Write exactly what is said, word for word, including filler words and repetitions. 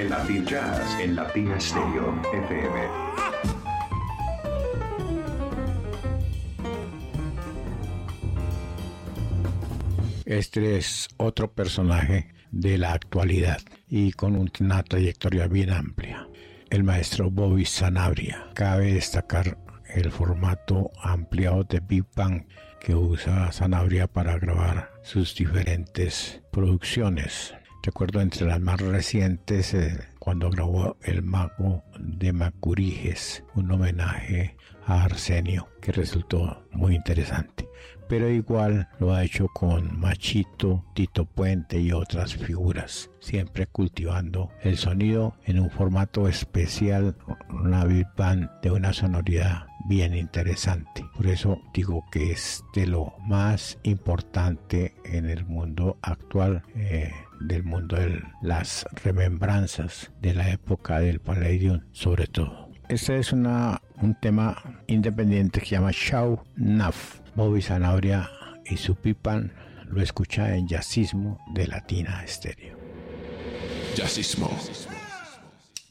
El Latin Jazz en Latina Stereo F M. Este es otro personaje de la actualidad y con una trayectoria bien amplia. El maestro Bobby Sanabria. Cabe destacar el formato ampliado de Big Band que usa Sanabria para grabar sus diferentes producciones. Recuerdo entre las más recientes eh, cuando grabó El Mago de Macuriges, un homenaje a Arsenio que resultó muy interesante. Pero igual lo ha hecho con Machito, Tito Puente y otras figuras, siempre cultivando el sonido en un formato especial, una big band de una sonoridad bien interesante. Por eso digo que es de lo más importante en el mundo actual, eh, del mundo de las remembranzas de la época del Palladium, sobre todo. Este es una, un tema independiente que se llama Show Naf. Bobby Sanabria y su Pipan lo escucha en Jazzismo de Latina Stereo. Jazzismo.